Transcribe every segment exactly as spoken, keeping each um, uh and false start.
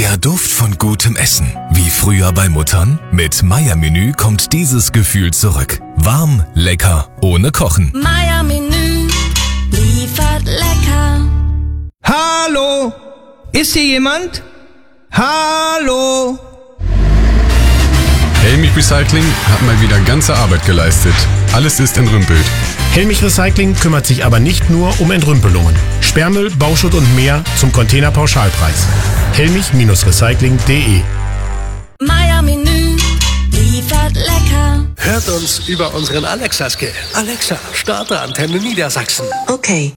Der Duft von gutem Essen. Wie früher bei Muttern? Mit Meier-Menü kommt dieses Gefühl zurück. Warm, lecker, ohne Kochen. Meier-Menü liefert lecker. Hallo? Ist hier jemand? Hallo? Helmich Recycling hat mal wieder ganze Arbeit geleistet. Alles ist entrümpelt. Helmich Recycling kümmert sich aber nicht nur um Entrümpelungen. Sperrmüll, Bauschutt und mehr zum Containerpauschalpreis. helmich Recycling punkt de Meier-Menü liefert lecker. Hört uns über unseren Alexa-Skill. Alexa, starte Antenne Niedersachsen. Okay.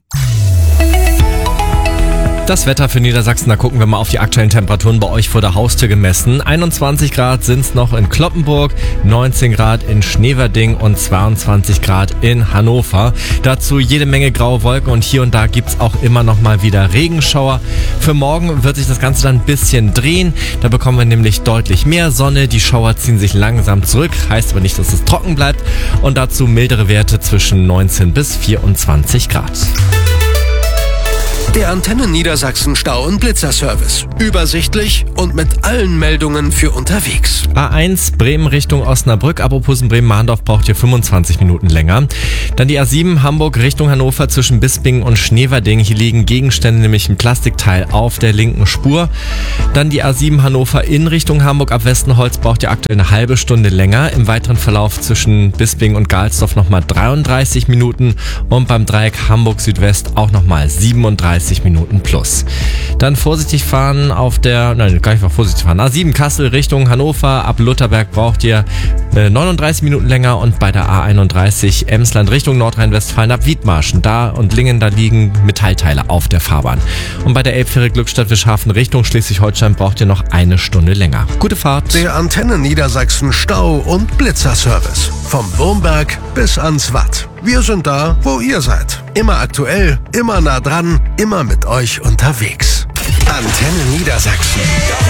Das Wetter für Niedersachsen, da gucken wir mal auf die aktuellen Temperaturen bei euch vor der Haustür gemessen. einundzwanzig Grad sind es noch in Cloppenburg, neunzehn Grad in Schneverding und zweiundzwanzig Grad in Hannover. Dazu jede Menge graue Wolken und hier und da gibt's auch immer noch mal wieder Regenschauer. Für morgen wird sich das Ganze dann ein bisschen drehen. Da bekommen wir nämlich deutlich mehr Sonne. Die Schauer ziehen sich langsam zurück, heißt aber nicht, dass es trocken bleibt. Und dazu mildere Werte zwischen neunzehn bis vierundzwanzig Grad. Der Antenne Niedersachsen Stau- und Blitzerservice. Übersichtlich und mit allen Meldungen für unterwegs. A eins Bremen Richtung Osnabrück, ab Opusen-Bremen-Mahndorf braucht ihr fünfundzwanzig Minuten länger. Dann die A sieben Hamburg Richtung Hannover zwischen Bispingen und Schneverding. Hier liegen Gegenstände, nämlich ein Plastikteil auf der linken Spur. Dann die A sieben Hannover in Richtung Hamburg, ab Westenholz braucht ihr aktuell eine halbe Stunde länger. Im weiteren Verlauf zwischen Bispingen und Galsdorf nochmal dreiunddreißig Minuten und beim Dreieck Hamburg Südwest auch nochmal siebenunddreißig Minuten plus. Dann vorsichtig fahren auf der, nein, gar nicht mal vorsichtig fahren, A sieben Kassel Richtung Hannover, ab Lutherberg braucht ihr äh, neununddreißig Minuten länger und bei der A einunddreißig Emsland Richtung Nordrhein-Westfalen ab Wiedmarschen, da und Lingen, da liegen Metallteile auf der Fahrbahn. Und bei der Elbfähre Glückstadt-Wischhafen Richtung Schleswig-Holstein braucht ihr noch eine Stunde länger. Gute Fahrt! Der Antenne Niedersachsen Stau- und Blitzerservice. Vom Wurmberg bis ans Watt. Wir sind da, wo ihr seid. Immer aktuell, immer nah dran, immer mit euch unterwegs. Antenne Niedersachsen.